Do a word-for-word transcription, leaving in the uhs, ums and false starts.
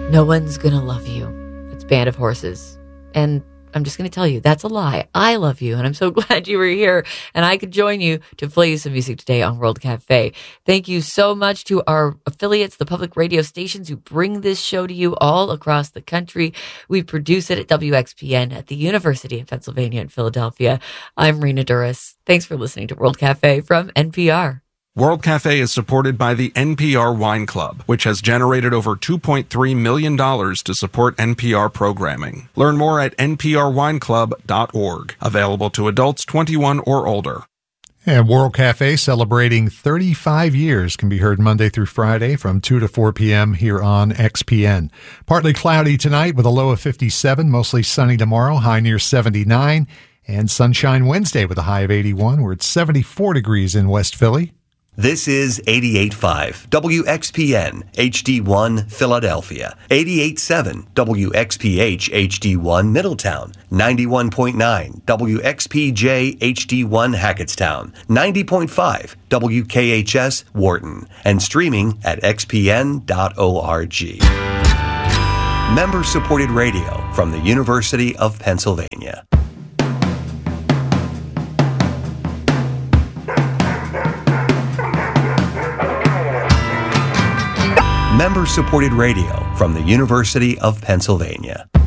No one's gonna love you. It's Band of Horses. And I'm just going to tell you, that's a lie. I love you, and I'm so glad you were here, and I could join you to play you some music today on World Cafe. Thank you so much to our affiliates, the public radio stations who bring this show to you all across the country. We produce it at W X P N at the University of Pennsylvania in Philadelphia. I'm Rena Duras. Thanks for listening to World Cafe from N P R. World Cafe is supported by the N P R Wine Club, which has generated over two point three million dollars to support N P R programming. Learn more at N P R wine club dot org. Available to adults twenty-one or older. And World Cafe, celebrating thirty-five years, can be heard Monday through Friday from two to four p.m. here on X P N. Partly cloudy tonight with a low of fifty-seven, mostly sunny tomorrow, high near seventy-nine, and sunshine Wednesday with a high of eighty-one. We're at seventy-four degrees in West Philly. This is eighty-eight point five W X P N H D one Philadelphia, eighty-eight point seven W X P H H D one Middletown, ninety-one point nine W X P J H D one Hackettstown, ninety point five W K H S Wharton, and streaming at x p n dot org. Member-supported radio from the University of Pennsylvania. Member-supported radio from the University of Pennsylvania.